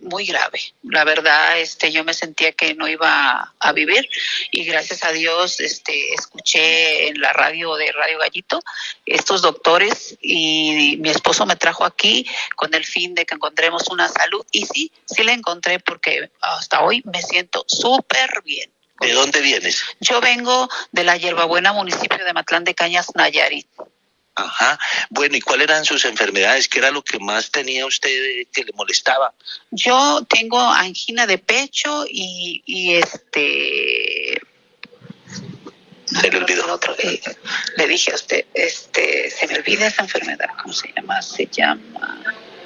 muy grave. La verdad, yo me sentía que no iba a vivir y gracias a Dios, escuché en la radio de Radio Gallito estos doctores y mi esposo me trajo aquí con el fin de que encontremos una salud y sí la encontré porque hasta hoy me siento súper bien. ¿De dónde vienes? Yo vengo de la Hierbabuena, municipio de Matlán de Cañas, Nayarit. Ajá. Bueno, ¿y cuáles eran sus enfermedades? ¿Qué era lo que más tenía usted que le molestaba? Yo tengo angina de pecho y se le olvidó. Le dije a usted, se me olvida esa enfermedad, ¿cómo se llama? Se llama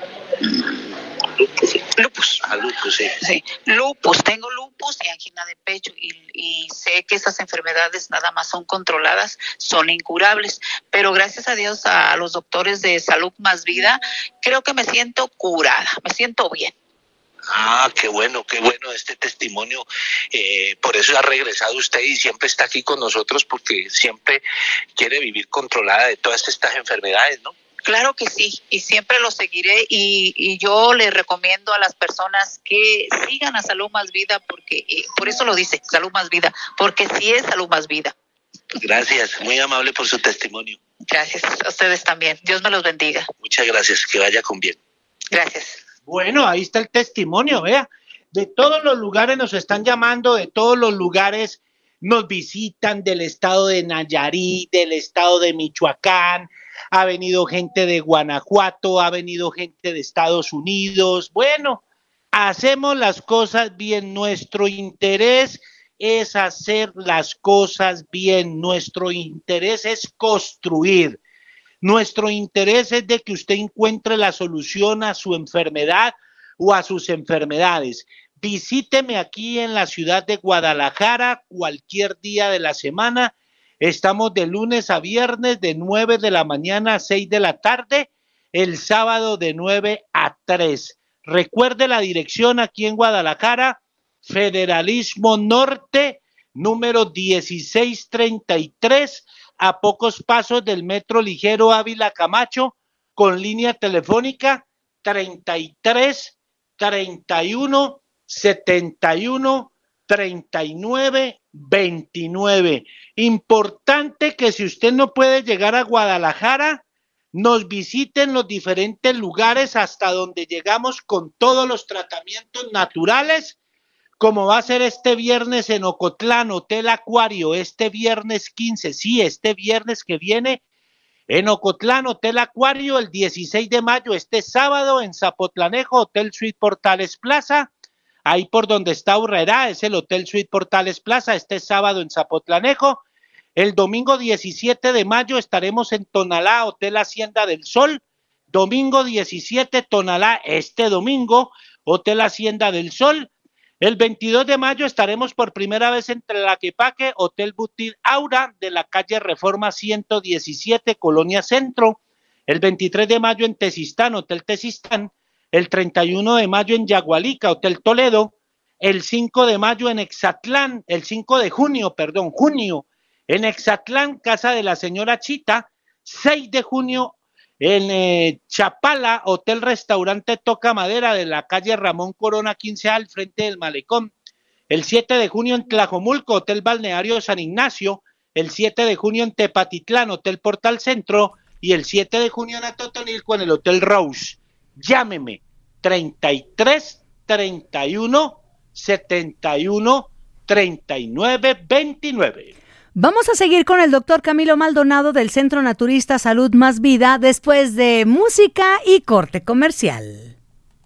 lupus. Lupus, sí. Sí, lupus, tengo lupus y angina de pecho y sé que esas enfermedades nada más son controladas, son incurables, pero gracias a Dios a los doctores de Salud Más Vida, creo que me siento curada, me siento bien. Qué bueno este testimonio. Por eso ha regresado usted y siempre está aquí con nosotros porque siempre quiere vivir controlada de todas estas enfermedades, ¿no? Claro que sí, y siempre lo seguiré y yo le recomiendo a las personas que sigan a Salud Más Vida porque, por eso lo dice, Salud Más Vida, porque sí es Salud Más Vida. Gracias, muy amable por su testimonio. Gracias, a ustedes también. Dios me los bendiga. Muchas gracias, que vaya con bien. Gracias. Bueno, ahí está el testimonio, vea. De todos los lugares nos están llamando, de todos los lugares nos visitan, del estado de Nayarit, del estado de Michoacán, ha venido gente de Guanajuato, ha venido gente de Estados Unidos. Bueno, hacemos las cosas bien, nuestro interés es hacer las cosas bien, nuestro interés es construir. Nuestro interés es de que usted encuentre la solución a su enfermedad o a sus enfermedades. Visíteme aquí en la ciudad de Guadalajara cualquier día de la semana. Estamos de lunes a viernes de 9 de la mañana a 6 de la tarde, el sábado de 9 a 3. Recuerde la dirección aquí en Guadalajara, Federalismo Norte, número 1633, a pocos pasos del Metro Ligero Ávila Camacho, con línea telefónica 33 31 71 39 29. Importante que si usted no puede llegar a Guadalajara, nos visiten los diferentes lugares hasta donde llegamos con todos los tratamientos naturales, como va a ser este viernes en Ocotlán, Hotel Acuario, este viernes 15, sí, este viernes que viene en Ocotlán, Hotel Acuario, el 16 de mayo, este sábado en Zapotlanejo, Hotel Suite Portales Plaza, ahí por donde está Urrera, es el Hotel Suite Portales Plaza, este sábado en Zapotlanejo. El domingo 17 de mayo estaremos en Tonalá, Hotel Hacienda del Sol. Domingo 17, Tonalá, este domingo, Hotel Hacienda del Sol. El 22 de mayo estaremos por primera vez en Tlaquepaque, Hotel Butil Aura, de la calle Reforma 117, Colonia Centro. El 23 de mayo en Tezistán, Hotel Tezistán. El 31 de mayo en Yagualica, Hotel Toledo. El 5 de mayo en Exatlán, el 5 de junio, en Exatlán, Casa de la Señora Chita. 6 de junio en Chapala, Hotel Restaurante Toca Madera, de la calle Ramón Corona 15 al frente del Malecón. El 7 de junio en Tlajomulco, Hotel Balneario San Ignacio. El 7 de junio en Tepatitlán, Hotel Portal Centro. Y el 7 de junio en Atotonilco, en el Hotel Rose. Llámeme 33 31 71 39 29. Vamos a seguir con el doctor Camilo Maldonado del Centro Naturista Salud Más Vida después de música y corte comercial.